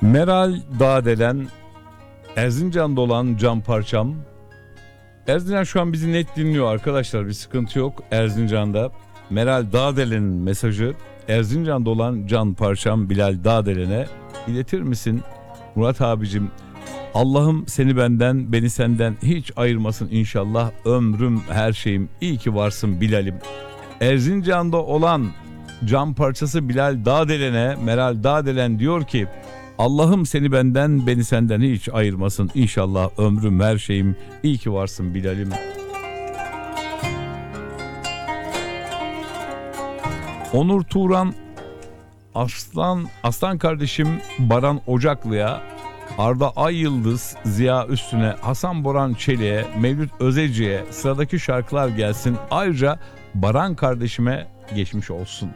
Meral Dağdelen, Erzincan'da olan can parçam. Erzincan şu an bizi net dinliyor arkadaşlar, bir sıkıntı yok Erzincan'da. Meral Dağdelen'in mesajı Erzincan'da olan can parçam Bilal Dağdelen'e iletir misin? Murat abicim, Allah'ım seni benden, beni senden hiç ayırmasın inşallah. Ömrüm, her şeyim, iyi ki varsın Bilal'im. Erzincan'da olan can parçası Bilal Dağdelen'e Meral Dağdelen diyor ki: Allah'ım seni benden, beni senden hiç ayırmasın inşallah. Ömrüm, her şeyim, iyi ki varsın Bilal'im. Onur Turan, Aslan kardeşim Baran Ocaklı'ya, Arda Ay Yıldız, Ziya Üstüne, Hasan Boran Çelik'e, Mevlüt Özeci'ye sıradaki şarkılar gelsin. Ayrıca Baran kardeşime geçmiş olsun.